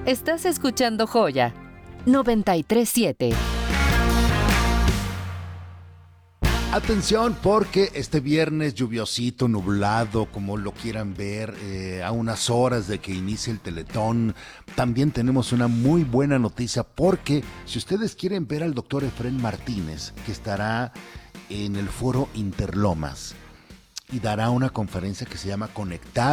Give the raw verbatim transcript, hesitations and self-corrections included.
Estás escuchando Joya noventa y tres siete. Atención, porque este viernes lluviosito, nublado, como lo quieran ver, eh, a unas horas de que inicie el Teletón, también tenemos una muy buena noticia, porque si ustedes quieren ver al doctor Efrén Martínez, que estará en el Foro Interlomas y dará una conferencia que se llama Conectar